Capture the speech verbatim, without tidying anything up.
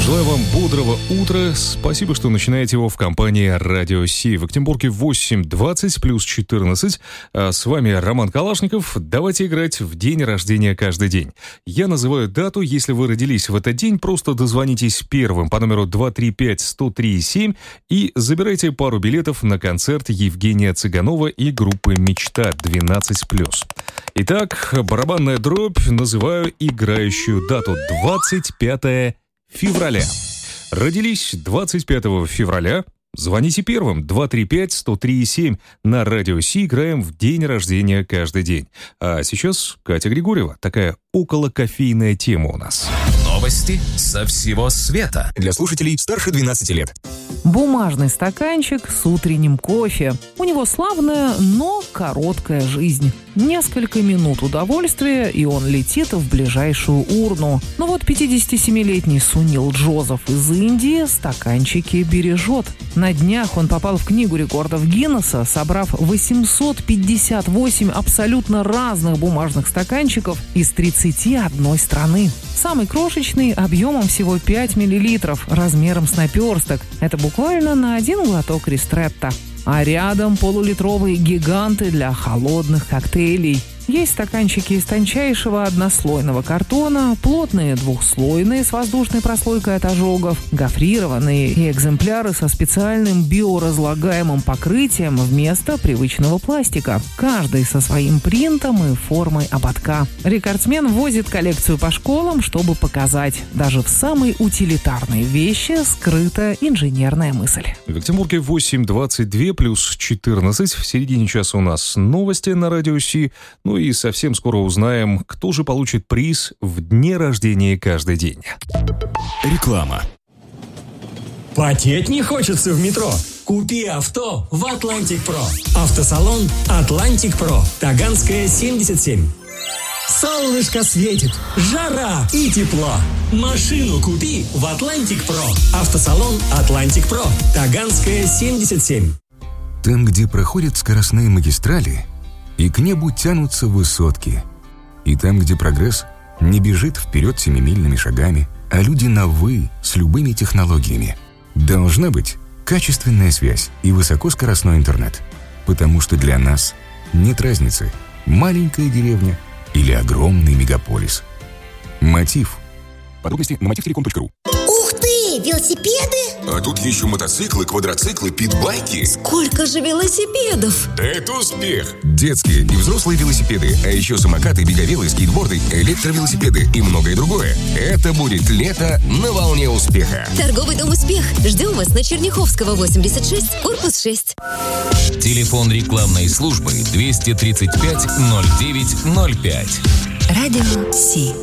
Желаю вам бодрого утра. Спасибо, что начинаете его в компании Радио Си. В Екатеринбурге восемь двадцать плюс четырнадцать. А с вами Роман Калашников. Давайте играть в день рождения каждый день. Я называю дату. Если вы родились в этот день, просто дозвонитесь первым по номеру два три пять сто три семь и забирайте пару билетов на концерт Евгения Цыганова и группы «Мечта» двенадцать плюс. Итак, барабанная дробь. Называю играющую дату двадцать пятое февраля. Родились двадцать пятого февраля. Звоните первым. два три пять сто три семь. На Радио Си играем в день рождения каждый день. А сейчас Катя Григорьева. Такая околокофейная тема у нас. Новости со всего света. Для слушателей старше двенадцати лет. Бумажный стаканчик с утренним кофе. У него славная, но короткая жизнь. Несколько минут удовольствия, и он летит в ближайшую урну. Но вот пятидесятисемилетний Сунил Джозеф из Индии стаканчики бережет. На днях он попал в книгу рекордов Гиннесса, собрав восемьсот пятьдесят восемь абсолютно разных бумажных стаканчиков из тридцати одной страны. Самый крошечный объемом всего пять миллилитров, размером с наперсток. Это буквально на один глоток ристретто. А рядом полулитровые гиганты для холодных коктейлей. Есть стаканчики из тончайшего однослойного картона, плотные двухслойные с воздушной прослойкой от ожогов, гофрированные и экземпляры со специальным биоразлагаемым покрытием вместо привычного пластика. Каждый со своим принтом и формой ободка. Рекордсмен возит коллекцию по школам, чтобы показать, даже в самой утилитарной вещи скрыта инженерная мысль. В Екатеринбурге восемь двадцать два плюс четырнадцать. В середине часа у нас новости на Радио Си. Ну и совсем скоро узнаем, кто же получит приз в дне рождения каждый день. Реклама. Потеть не хочется в метро? Купи авто в Atlantic Pro. Автосалон Atlantic Pro. Таганская, семьдесят семь. Солнышко светит, жара и тепло. Машину купи в Atlantic Pro. Автосалон Atlantic Pro. Таганская, семьдесят семь. Там, где проходят скоростные магистрали, и к небу тянутся высотки. И там, где прогресс не бежит вперед семимильными шагами, а люди на «вы» с любыми технологиями. Должна быть качественная связь и высокоскоростной интернет. Потому что для нас нет разницы, маленькая деревня или огромный мегаполис. Мотив. Подробности на мотив телеком точка ру. Ух ты! Велосипеды? А тут еще мотоциклы, квадроциклы, питбайки. Сколько же велосипедов? Это успех! Детские и взрослые велосипеды, а еще самокаты, беговелы, скейтборды, электровелосипеды и многое другое. Это будет лето на волне успеха. Торговый дом «Успех». Ждем вас на Черняховского, восемьдесят шесть, корпус шесть. Телефон рекламной службы двести тридцать пять ноль девять ноль пять. Радио Си.